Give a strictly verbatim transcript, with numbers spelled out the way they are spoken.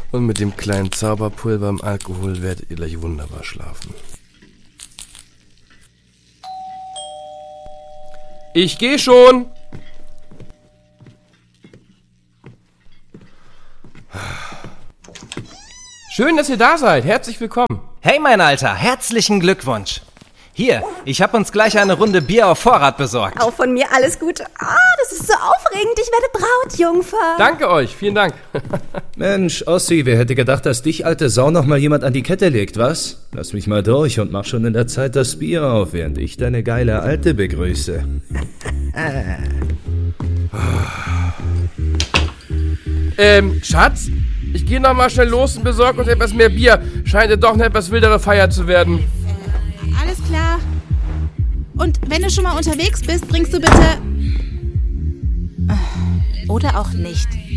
Und mit dem kleinen Zauberpulver im Alkohol werdet ihr gleich wunderbar schlafen. Ich geh schon! Schön, dass ihr da seid. Herzlich willkommen. Hey, mein Alter, herzlichen Glückwunsch. Hier, ich habe uns gleich eine Runde Bier auf Vorrat besorgt. Auch von mir alles Gute. Ah, das ist so aufregend. Ich werde Brautjungfer. Danke euch, vielen Dank. Mensch, Ossi, wer hätte gedacht, dass dich, alte Sau, noch mal jemand an die Kette legt, was? Lass mich mal durch und mach schon in der Zeit das Bier auf, während ich deine geile Alte begrüße. ähm, Schatz? Ich gehe noch mal schnell los und besorge uns etwas mehr Bier. Scheint ja doch eine etwas wildere Feier zu werden. Alles klar. Und wenn du schon mal unterwegs bist, bringst du bitte... Oder auch nicht.